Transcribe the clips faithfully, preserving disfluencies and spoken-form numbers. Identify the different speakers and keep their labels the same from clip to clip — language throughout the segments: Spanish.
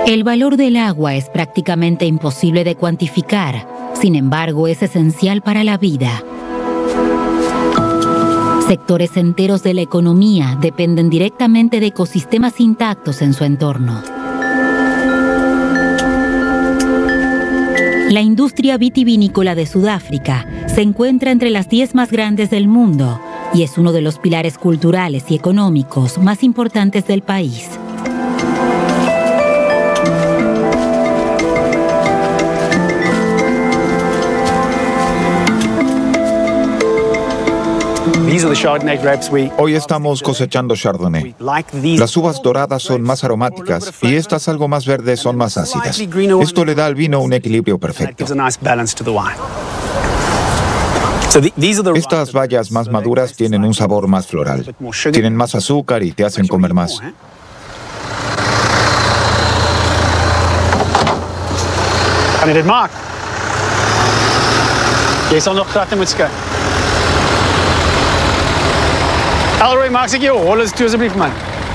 Speaker 1: El valor del agua es prácticamente imposible de cuantificar, sin embargo, es esencial para la vida. Sectores enteros de la economía dependen directamente de ecosistemas intactos en su entorno. La industria vitivinícola de Sudáfrica se encuentra entre las diez más grandes del mundo y es uno de los pilares culturales y económicos más importantes del país.
Speaker 2: Hoy estamos cosechando Chardonnay. Las uvas doradas son más aromáticas y estas algo más verdes son más ácidas. Esto le da al vino un equilibrio perfecto. Estas bayas más maduras tienen un sabor más floral. Tienen más azúcar y te hacen comer más.
Speaker 3: Alroy, maak ek jou hol toe asseblief man.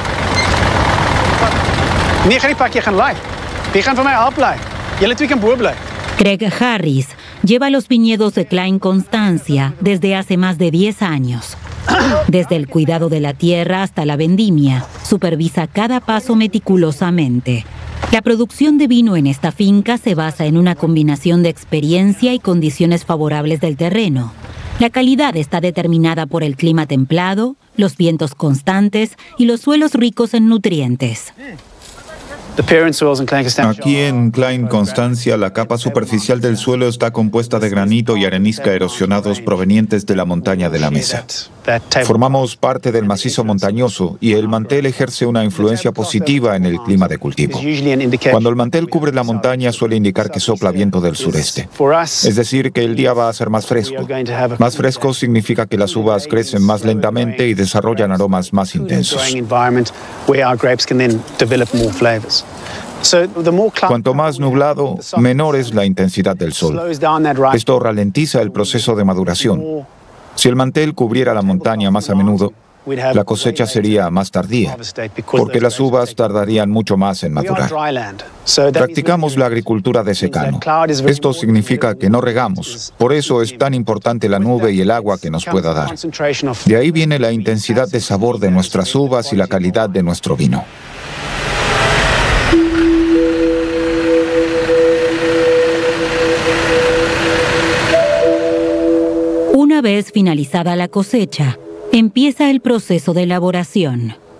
Speaker 3: Nee, gaan nie pak jy gaan lei. Jy gaan vir my help lei. Julle twee kan bo bly.
Speaker 1: Craig Harris lleva los viñedos de Klein Constancia desde hace más de diez años. Desde el cuidado de la tierra hasta la vendimia, supervisa cada paso meticulosamente. La producción de vino en esta finca se basa en una combinación de experiencia y condiciones favorables del terreno. La calidad está determinada por el clima templado, los vientos constantes y los suelos ricos en nutrientes.
Speaker 2: Aquí en Klein Constancia, la capa superficial del suelo está compuesta de granito y arenisca erosionados provenientes de la montaña de la Mesa. Formamos parte del macizo montañoso y el mantel ejerce una influencia positiva en el clima de cultivo. Cuando el mantel cubre la montaña suele indicar que sopla viento del sureste. Es decir, que el día va a ser más fresco. Más fresco significa que las uvas crecen más lentamente y desarrollan aromas más intensos. Cuanto más nublado, menor es la intensidad del sol. Esto ralentiza el proceso de maduración. Si el mantel cubriera la montaña más a menudo, la cosecha sería más tardía, porque las uvas tardarían mucho más en madurar. Practicamos la agricultura de secano. Esto significa que no regamos. Por eso es tan importante la nube y el agua que nos pueda dar. De ahí viene la intensidad de sabor de nuestras uvas y la calidad de nuestro vino.
Speaker 1: Una vez finalizada la cosecha, empieza el proceso de elaboración.